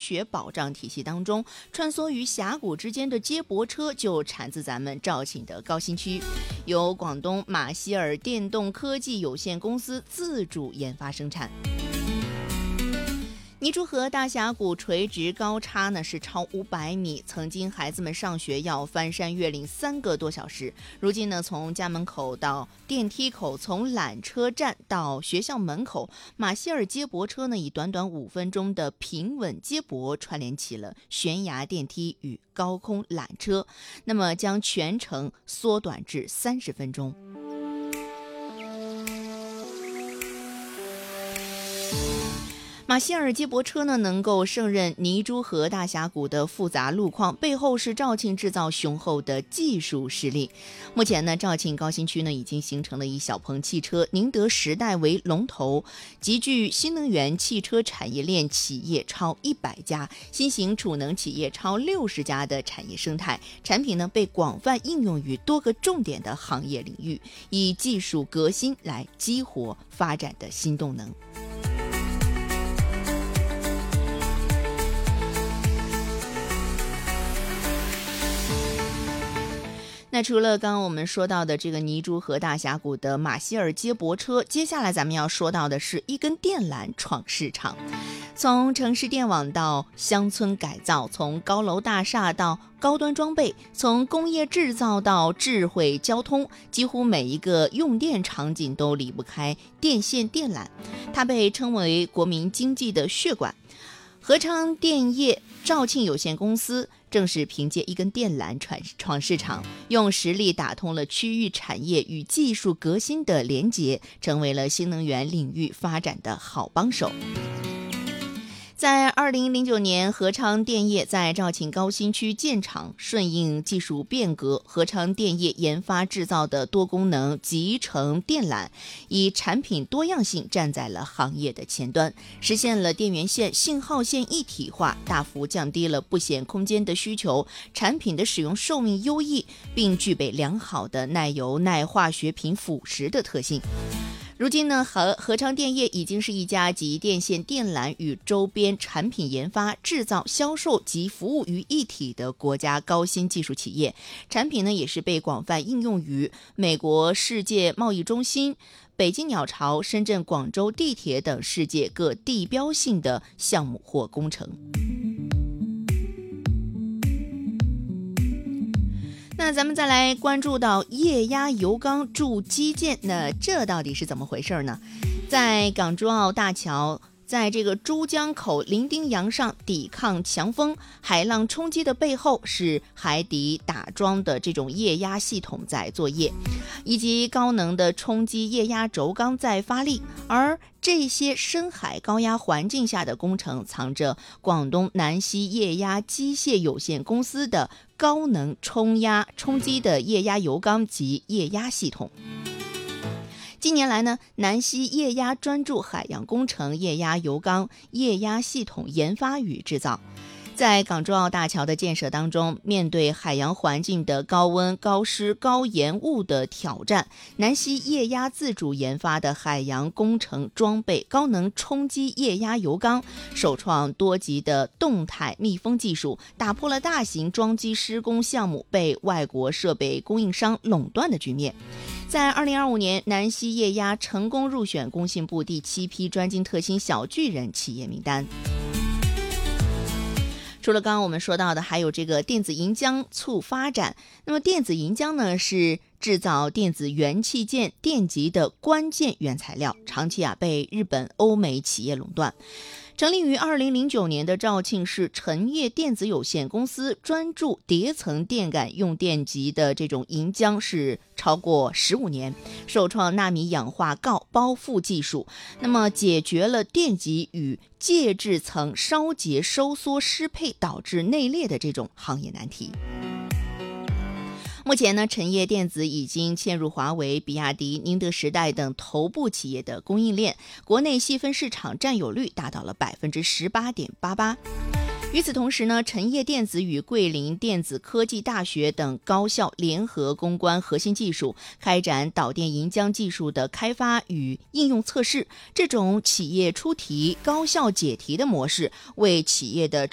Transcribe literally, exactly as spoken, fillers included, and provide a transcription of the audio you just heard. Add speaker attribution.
Speaker 1: 学保障体系当中，穿梭于峡谷之间的接驳车就产自咱们肇庆的高新区，由广东马歇尔电动科技有限公司自主研发生产。泥珠河大峡谷垂直高差呢是超五百米，曾经孩子们上学要翻山越岭三个多小时，如今呢从家门口到电梯口，从缆车站到学校门口，马歇尔接驳车呢以短短五分钟的平稳接驳串联起了悬崖电梯与高空缆车，那么将全程缩短至三十分钟。马歇尔接驳车呢，能够胜任泥珠河大峡谷的复杂路况，背后是肇庆制造雄厚的技术实力。目前呢，肇庆高新区呢已经形成了以小鹏汽车、宁德时代为龙头，集聚新能源汽车产业链企业超一百家，新型储能企业超六十家的产业生态，产品呢被广泛应用于多个重点的行业领域，以技术革新来激活发展的新动能。那除了刚刚我们说到的这个泥珠河大峡谷的马歇尔接驳车，接下来咱们要说到的是一根电缆闯市场。从城市电网到乡村改造，从高楼大厦到高端装备，从工业制造到智慧交通，几乎每一个用电场景都离不开电线电缆，它被称为国民经济的血管。合昌电业肇庆有限公司正是凭借一根电缆闯闯市场，用实力打通了区域产业与技术革新的连结，成为了新能源领域发展的好帮手。在二零零九年，合昌电业在肇庆高新区建厂，顺应技术变革，合昌电业研发制造的多功能集成电缆，以产品多样性站在了行业的前端，实现了电源线、信号线一体化，大幅降低了布线空间的需求，产品的使用寿命优异，并具备良好的耐油、耐化学品腐蚀的特性。如今呢，合合昌电业已经是一家集电线电缆与周边产品研发、制造、销售及服务于一体的国家高新技术企业，产品呢也是被广泛应用于美国世界贸易中心、北京鸟巢、深圳广州地铁等世界各地标性的项目或工程。那咱们再来关注到液压油缸筑基建，那这到底是怎么回事呢？在港珠澳大桥，在这个珠江口伶仃洋上抵抗强风、海浪冲击的背后，是海底打桩的这种液压系统在作业，以及高能的冲击液压轴缸在发力。而这些深海高压环境下的工程，藏着广东南溪液压机械有限公司的高能冲压冲击的液压油缸及液压系统。近年来呢，南溪液压专注海洋工程液压油缸、液压系统研发与制造。在港珠澳大桥的建设当中，面对海洋环境的高温、高湿、高盐雾的挑战，南溪液压自主研发的海洋工程装备高能冲击液压油缸，首创多级的动态密封技术，打破了大型装机施工项目被外国设备供应商垄断的局面。在二零二五年，南溪液压成功入选工信部第七批专精特新小巨人企业名单。除了刚刚我们说到的，还有这个电子银浆促发展。那么电子银浆呢，是制造电子元器件电极的关键原材料，长期啊被日本、欧美企业垄断。成立于二零零九年的肇庆市辰业电子有限公司，专注叠层电感用电极的这种银浆是超过十五年，首创纳米氧化锆包覆技术，那么解决了电极与介质层烧结收缩失配导致内裂的这种行业难题。目前呢，辰业电子已经嵌入华为、比亚迪、宁德时代等头部企业的供应链，国内细分市场占有率达到了百分之十八点八八。与此同时呢，辰业电子与桂林电子科技大学等高校联合攻关核心技术，开展导电银浆技术的开发与应用测试。这种企业出题、高校解题的模式，为企业的